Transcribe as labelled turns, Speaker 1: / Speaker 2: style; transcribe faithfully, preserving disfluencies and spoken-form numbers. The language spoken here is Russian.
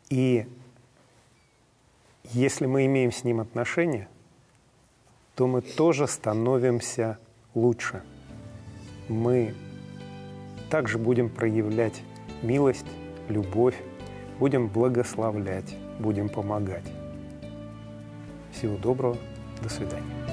Speaker 1: И если мы имеем с ним отношения, то мы тоже становимся лучше. Мы также будем проявлять милость, любовь, будем благословлять, будем помогать. Всего доброго, до свидания.